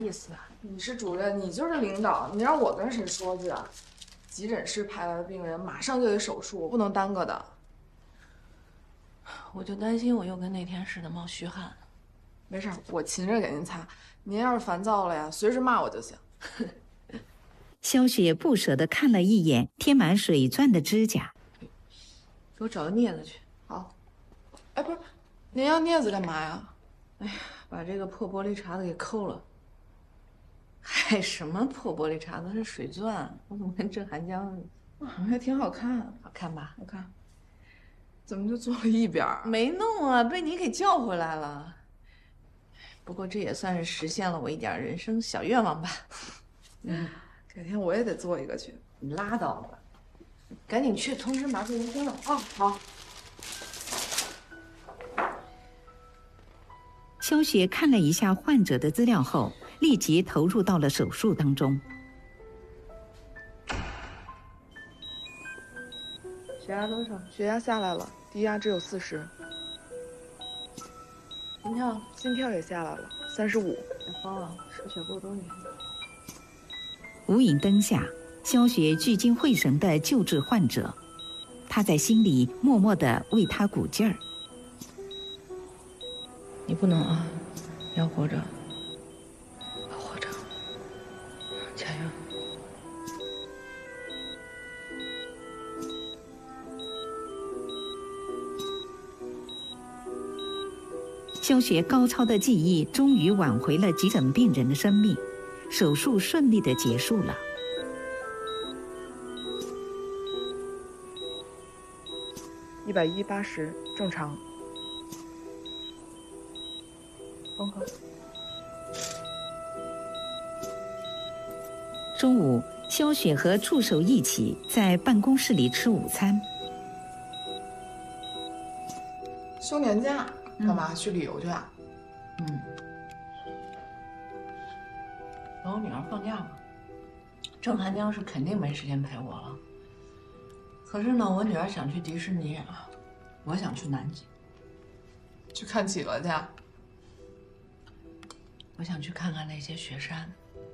意思啊？ 你是主任，你就是领导，你让我跟谁说去啊？急诊室派来的病人马上就得手术，不能耽搁的。 我就担心我又跟那天似的冒虚汗。 没事，我勤着给您擦。您要是烦躁了呀，随时骂我就行。 萧雪不舍得看了一眼贴满水钻的指甲， 给我找个镊子去。 好。哎，不是，您要镊子干嘛呀？ 哎呀，把这个破玻璃碴子给抠了。嗨，什么破玻璃碴子？是水钻。我怎么跟郑寒江？ 还挺好看， 好看吧？ 好看。怎么就坐了一边儿？ 没弄啊，被你给叫回来了。不过这也算是实现了我一点人生小愿望吧。 改天我也得做一个去。 你拉倒吧，赶紧去，同时麻醉人生了。 哦，好。 萧雪看了一下患者的资料后，立即投入到了手术当中。 血压多少？ 血压下来了，低压只有40。 心跳？ 心跳也下来了，35。 别慌了，失血过多点。 无影灯下，萧雪聚精会神地救治患者，她在心里默默地为他鼓劲儿。 你不能啊，要活着，要活着，加油！ 萧雪高超的技艺终于挽回了急诊病人的生命，手术顺利地结束了。 110/80正常。缝合。 中午，萧雪和助手一起在办公室里吃午餐。 休年假干嘛？去旅游去啊？ 等我女儿放假吧。郑寒江是肯定没时间陪我了。可是呢，我女儿想去迪士尼，我想去南极。 去看企鹅去啊？ 我想去看看那些雪山。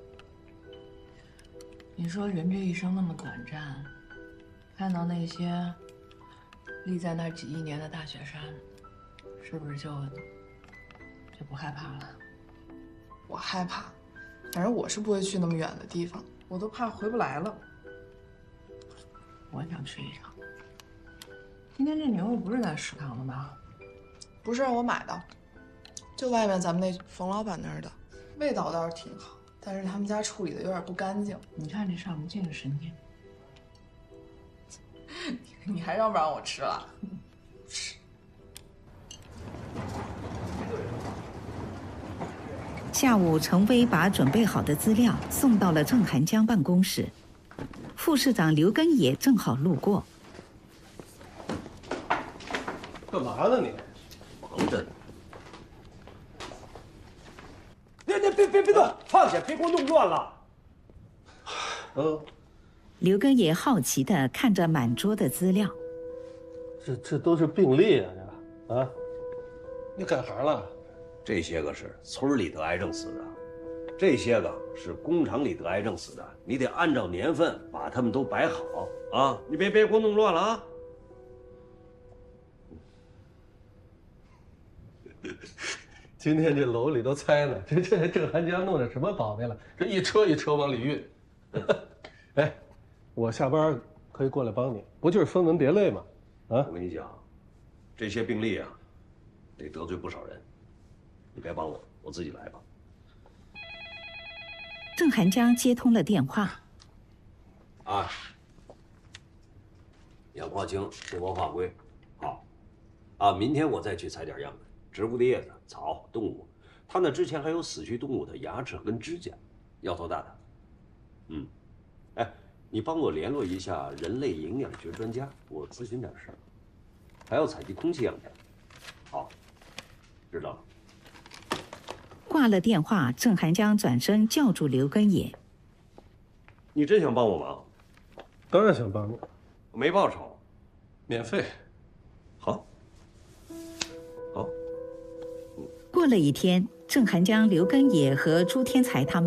你说人这一生那么短暂，看到那些立在那儿几亿年的大雪山，是不是就不害怕了？ 我害怕，反正我是不会去那么远的地方，我都怕回不来了。 我想去一趟。今天这牛肉不是在食堂的吧？ 不是，我买的，就外面咱们那冯老板那儿的，味道倒是挺好，但是他们家处理的有点不干净。 你看这上面尽是神经。 你还让不让我吃了？吃。 下午，程威把准备好的资料送到了郑寒江办公室。副市长刘根也正好路过。 干嘛呢你？ 忙着呢。 别动，放下，别给我弄乱了。 刘根也好奇地看着满桌的资料。 这都是病例啊，这啊，你改行了？ 这些个是村里得癌症死的，这些个是工厂里得癌症死的，你得按照年份把他们都摆好啊！你别给我弄乱了啊！ 今天这楼里都猜呢，这郑寒江弄的什么宝贝了？这一车一车往里运。哎，我下班可以过来帮你，不就是分门别类吗？啊！ 我跟你讲，这些病例啊，得得罪不少人，你别帮我，我自己来吧。 郑寒江接通了电话。 啊，氧化氢生活化归，好。啊，明天我再去采点样本，植物的叶子、草、动物，他那之前还有死去动物的牙齿跟指甲，要头大的。哎，你帮我联络一下人类营养学专家，我咨询点事儿，还要采集空气样本。好，知道了。 挂了电话，郑寒江转身叫住刘根也：“ 你真想帮我忙？ 当然想帮你， 没报酬， 免费。 好，好。” 过了一天， 郑涵江、刘根野和朱天才他们